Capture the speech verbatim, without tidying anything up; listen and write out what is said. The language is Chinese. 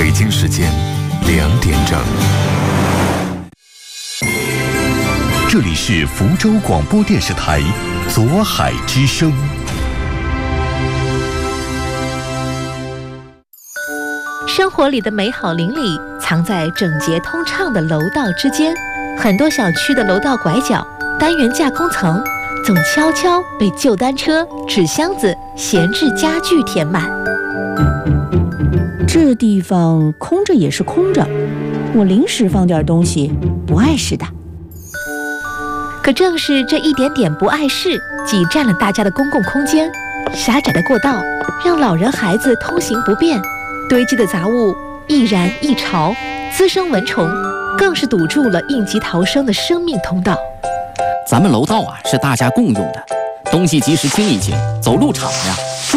北京时间两点整。这里是福州广播电视台左海之声。 生活里的美好邻里藏在整洁通畅的楼道之间，很多小区的楼道拐角、单元架空层总悄悄被旧单车、纸箱子、闲置家具填满。 这地方空着也是空着，我临时放点东西不碍事的。 可正是这一点点不碍事，挤占了大家的公共空间。狭窄的过道让老人孩子通行不便，堆积的杂物易燃易潮，滋生蚊虫，更是堵住了应急逃生的生命通道。 咱们楼道啊是大家共用的，东西及时清一清，走路场呀